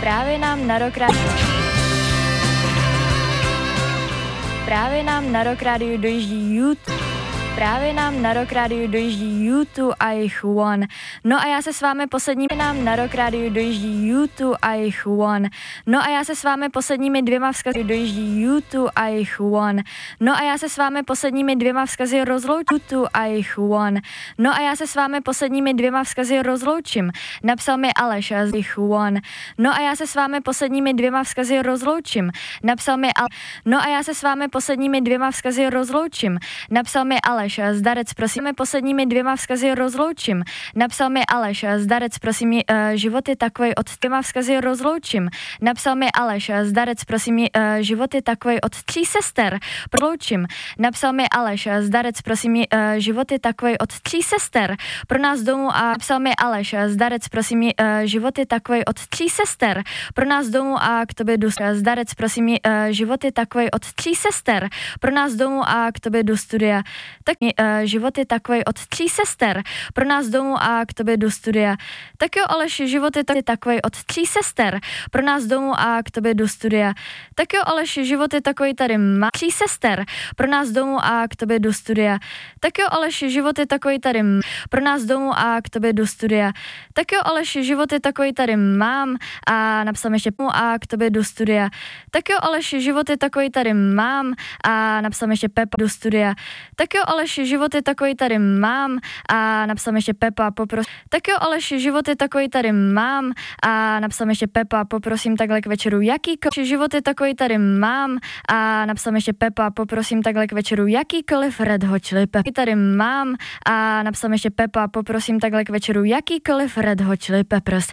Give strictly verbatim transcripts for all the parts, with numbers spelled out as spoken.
Právě nám na rok rádiu... Právě nám na rok rádiu dojíždí YouTube. Právě nám na rok rádiu dojíždí YouTube a jich One. No a já se s vámi posledními nám na rok rádiu dojíždí YouTube a jich One. No a já se s vámi posledními dvěma vzkazy dojíždí YouTube a jich One. No a já se s vámi posledními dvěma vzkazy rozloučím YouTube a jich One. No a já se s vámi posledními dvěma vzkazy rozloučím. Napsal mi Aleš z jich One. No a já se s vámi posledními dvěma vzkazy rozloučím. Napsal mi Al... No a já se s vámi posledními dvěma vzkazy rozloučím. Napsal mi Aleš Zdarec, prosím, posledními dvěma vzkazy rozloučím. Napsal mi Aleš Zdarec, prosím, uh, život je takovej od dvěma vzkazy rozloučím. Napsal mi Aleš Zdarec, prosím, uh, život je takovej od tří sester. Rozloučím. Napsal mi Aleš Zdarec, prosím, uh, život je takovej od tří sester. Pro nás domů a napsal mi Aleš Zdarec, prosím, uh, život je takovej od tří sester. Pro nás domů a k tobě jdu. Zdarec, prosím, uh, život je takovej od tří sester. Pro nás domů a k tobě jdu studia. Tak uh, život je takovej od tří sester. Pro nás domů a k tobě jdu studia. Tak jo, Aleš, život je takovej od tří sester. Pro nás domů a k tobě jdu studia. Tak jo, Aleš, život je takovej tady má tří sester. Pro nás domů a k tobě jdu studia. Tak jo, Aleš, život je takovej tady m- pro nás domů a k tobě jdu studia. Tak jo, Aleš, život je takovej tady mám a napsal ještě a k tobě jdu studia. Tak jo, Aleš, život je takovej tady mám a napsal ještě Pepa do studia. Tak jo, Aleš, život je takový tady mám a napsal ještě Pepa, popros. Tak jo, Aleš, život je takový tady mám a napsal ještě Pepa, poprosím takhle k večeru jakýkoliv. Život je takový tady mám a napsal ještě Pepa, poprosím takhle k večeru jakýkoliv Red Hot Chili Peppers. Tady mám a napsal ještě Pepa, poprosím takhle k večeru jakýkoliv Red Hot Chili Peppers.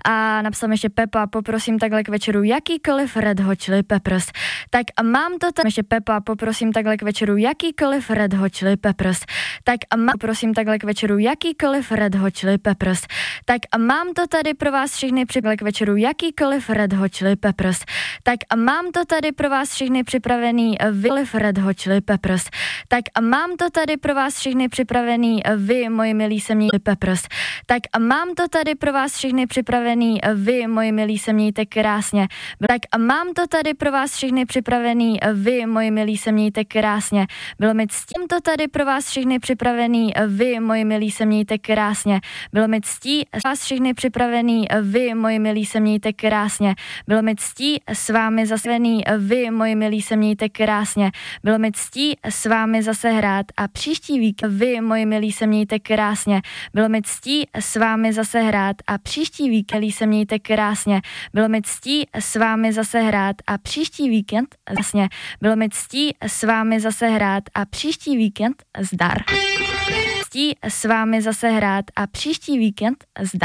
A napsal ještě Pepa, poprosím takhle k večeru jakýkoliv Red Hot Chili Peppers. Tak a mám to tam ještě Pepa, poprosím takhle k večeru jakýkoliv Red Hot Chili Peppers. Tak a mám, prosím, takhle k večeru jakýkoliv Red Hot Chili Peppers. Tak a mám to tady pro vás všechny připravený k večeru jakýkoliv Red Hot Chili Peppers. Tak a mám to tady pro vás všechny připravený vy Red Hot Chili Peppers. Tak a mám to tady pro vás všechny připravený vy, moji milí se mějte Peppers. Tak a mám to tady pro vás všechny připravený vy, moji milí se mějte krásně. Tak a mám to tady pro vás všechny připravený vy, moji milí se mějte krásně. Bylo mi ctím to tady pro vás všechny připravený vy, moji milí se mějte krásně. Bylo mi ctí vás všechny připravený vy, moji milí se mějte krásně. Bylo mi ctí s vámi zasevený vy, moji milí se mějte krásně. Bylo mi ctí s vámi zase hrát a příští víkend vy, moji milí se mějte krásně. Bylo mi ctí s vámi zase hrát a příští víkend se mějte krásně. Bylo mi ctí s vámi zase hrát a příští víkend vlastně. Bylo mi ctí s vámi zase hrát a příští víkend zdar. Ctí s vámi zase hrát a příští víkend zdar.